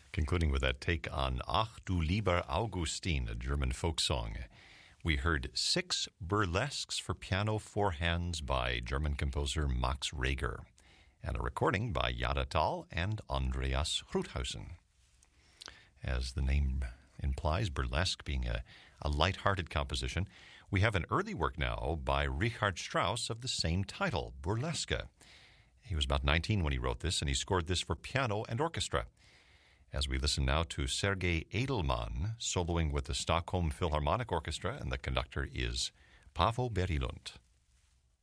Concluding with that take on Ach du lieber Augustin, a German folk song. We heard 6 burlesques for piano, 4 hands by German composer Max Reger, and a recording by Jada Tal and Andreas Rothausen. As the name implies, burlesque being a light-hearted composition, we have an early work now by Richard Strauss of the same title, Burlesque. He was about 19 when he wrote this, and he scored this for piano and orchestra. As we listen now to Sergei Edelman soloing with the Stockholm Philharmonic Orchestra, and the conductor is Paavo Berilund.